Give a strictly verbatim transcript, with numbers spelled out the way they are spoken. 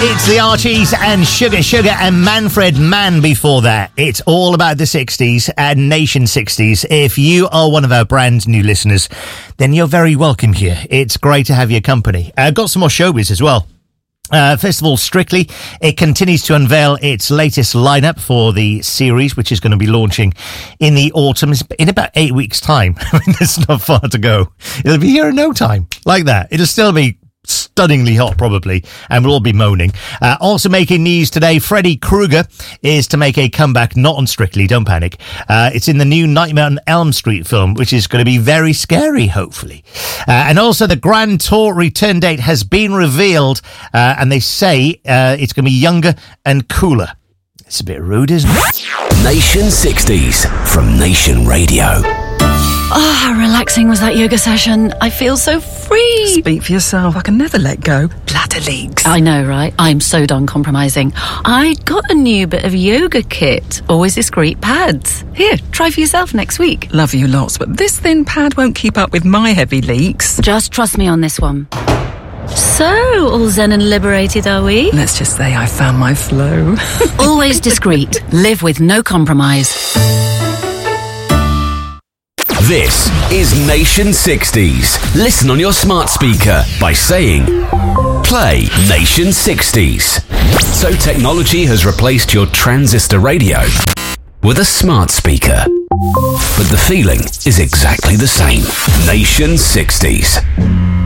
It's the Archies and Sugar Sugar and Manfred Mann before that. It's all about the sixties and Nation sixties. If you are one of our brand new listeners, then you're very welcome here. It's great to have your company. I've uh, got some more showbiz as well. Uh, first of all, Strictly, it continues to unveil its latest lineup for the series, which is going to be launching in the autumn, in about eight weeks' time. I mean, there's not far to go. It'll be here in no time, like that. It'll still be stunningly hot, probably, and we'll all be moaning. Uh, also making news today, Freddy Krueger is to make a comeback, not on Strictly, don't panic. Uh, it's in the new Nightmare on Elm Street film, which is going to be very scary, hopefully. Uh, and also the Grand Tour return date has been revealed, uh, and they say uh, it's going to be younger and cooler. It's a bit rude, isn't it? Nation sixties from Nation Radio. Oh, how relaxing was that yoga session. I feel so free. Speak for yourself. I can never let go. Bladder leaks. I know, right? I'm so done compromising. I got a new bit of yoga kit. Always discreet pads. Here, try for yourself next week. Love you lots, but this thin pad won't keep up with my heavy leaks. Just trust me on this one. So, all zen and liberated, are we? Let's just say I found my flow. Always discreet. Live with no compromise. This is Nation sixties. Listen on your smart speaker by saying, play Nation sixties. So technology has replaced your transistor radio with a smart speaker. But the feeling is exactly the same. Nation sixties.